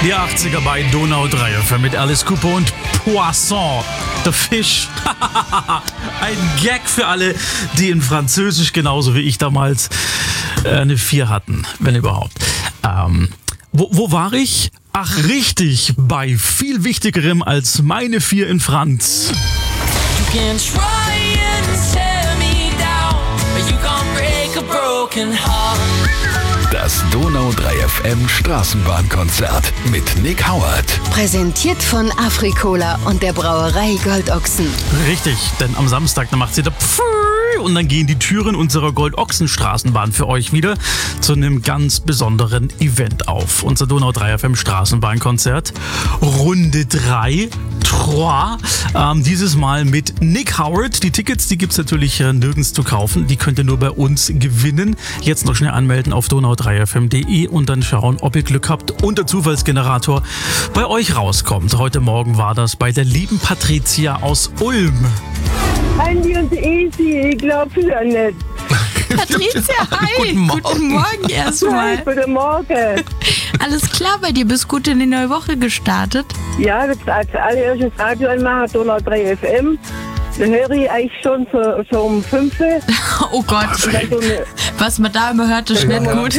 Die 80er bei Donau 3 FM mit Alice Cooper und Poisson, der Fisch. Ein Gag für alle, die in Französisch genauso wie ich damals eine 4 hatten, wenn überhaupt. Wo war ich? Ach richtig, bei viel Wichtigerem als meine 4 in Franz. You can try and tear me down, but you can't break a broken heart. Das Donau 3 FM Straßenbahnkonzert mit Nick Howard. Präsentiert von Afrikola und der Brauerei Goldochsen. Richtig, denn am Samstag, da macht sie da Pfui und dann gehen die Türen unserer Goldochsen-Straßenbahn für euch wieder zu einem ganz besonderen Event auf. Unser Donau 3 FM Straßenbahnkonzert, Runde 3. Dieses Mal mit Nick Howard. Die Tickets, die gibt's natürlich nirgends zu kaufen. Die könnt ihr nur bei uns gewinnen. Jetzt noch schnell anmelden auf donau3fm.de und dann schauen, ob ihr Glück habt und der Zufallsgenerator bei euch rauskommt. Heute Morgen war das bei der lieben Patricia aus Ulm. Andi und Easy, ich glaube ja nicht. Patricia, hi. Guten Morgen erstmal. Guten Morgen. Alles klar bei dir? Bist gut in die neue Woche gestartet? Ja, das als allererstes Radio anmachen, Donau 3 FM. Dann höre ich eigentlich schon so um 5 Uhr. Oh Gott, was man da immer hört, ist nicht gut.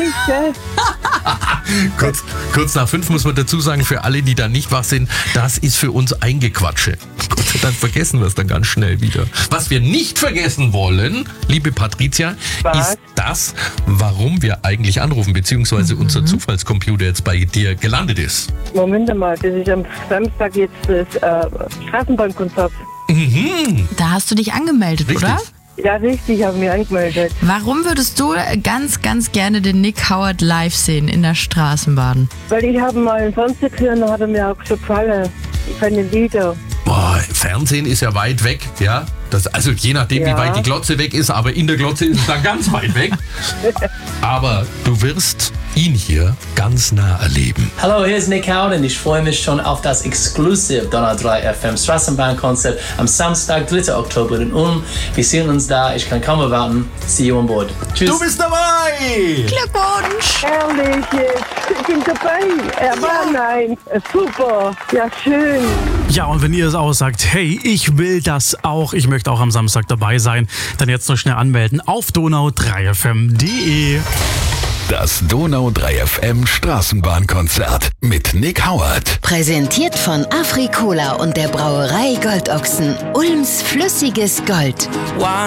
Kurz nach 5 muss man dazu sagen, für alle, die da nicht wach sind, das ist für uns Eingequatsche. Gott sei Dank vergessen wir es dann ganz schnell wieder. Was wir nicht vergessen wollen, liebe Patricia, ist das, warum wir eigentlich anrufen, beziehungsweise unser Zufallscomputer jetzt bei dir gelandet ist. Moment mal, das ist am Samstag jetzt das Straßenbahnkonzert. Da hast du dich angemeldet, Richtig. oder? Ja, richtig, ich habe mich angemeldet. Warum würdest du ganz, ganz gerne den Nick Howard live sehen in der Straßenbahn? Weil ich habe mal im Fernsehen gehört und hat er mir auch schon gefallen. Ich fand den Lieder. Boah, Fernsehen ist ja weit weg, ja. Also je nachdem, wie weit die Glotze weg ist, aber in der Glotze ist es dann ganz weit weg. Aber du wirst ihn hier ganz nah erleben. Hallo, hier ist Nick Howard und ich freue mich schon auf das Exclusive Donau 3 FM Straßenbahnkonzert am Samstag, 3. Oktober in Ulm. Wir sehen uns da, ich kann kaum erwarten. See you on board. Tschüss. Du bist dabei! Glückwunsch! Ehrlich jetzt, ich bin dabei. Nein, super, ja schön. Ja, und wenn ihr es auch sagt, hey, ich will das auch, ich möchte auch am Samstag dabei sein, dann jetzt noch schnell anmelden auf donau3fm.de. Das Donau 3 FM Straßenbahnkonzert mit Nick Howard. Präsentiert von Afrikola und der Brauerei Goldochsen. Ulms flüssiges Gold.